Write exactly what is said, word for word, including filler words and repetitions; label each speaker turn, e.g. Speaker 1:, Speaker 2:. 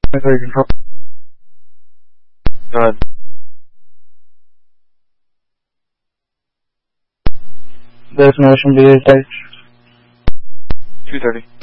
Speaker 1: three control.
Speaker 2: Go ahead.
Speaker 1: Destination B H H.
Speaker 2: two thirty.